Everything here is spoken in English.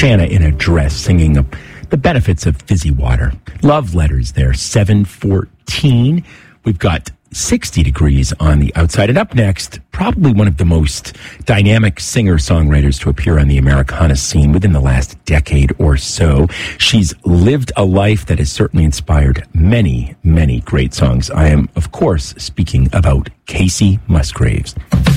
Shanna in a dress singing the benefits of fizzy water. Love letters there, 7:14. We've got 60 degrees on the outside. And up next, probably one of the most dynamic singer-songwriters to appear on the Americana scene within the last decade or so. She's lived a life that has certainly inspired many, many great songs. I am, of course, speaking about Kacey Musgraves.